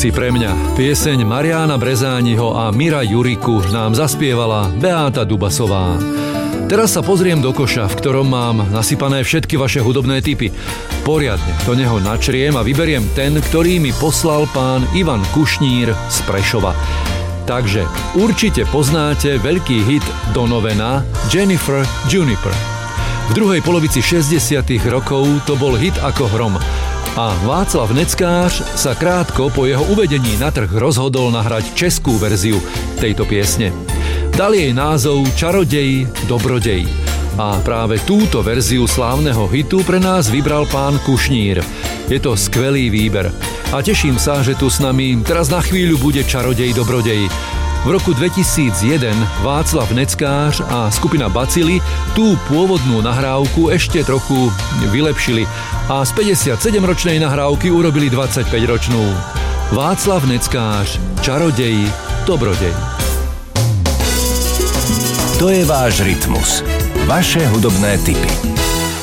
Si pre mňa. Pieseň Mariána Brezániho a Mira Juriku nám zaspievala Beáta Dubasová. Teraz sa pozriem do koša, v ktorom mám nasypané všetky vaše hudobné tipy. Poriadne do neho načriem a vyberiem ten, ktorý mi poslal pán Ivan Kušnír z Prešova. Takže určite poznáte veľký hit Donovena Jennifer Juniper. V druhej polovici 60. rokov to bol hit ako hrom. A Václav Neckář sa krátko po jeho uvedení na trh rozhodol nahrať českú verziu tejto piesne. Dal jej názov Čarodej, dobrodej. A práve túto verziu slávneho hitu pre nás vybral pán Kušnír. Je to skvelý výber. A teším sa, že tu s nami teraz na chvíľu bude Čarodej, dobrodej. V roku 2001 Václav Neckář a skupina Bacily tú pôvodnú nahrávku ešte trochu vylepšili a z 57-ročnej nahrávky urobili 25-ročnú. Václav Neckář, Čarodej, dobrodej. To je váš rytmus. Vaše hudobné tipy.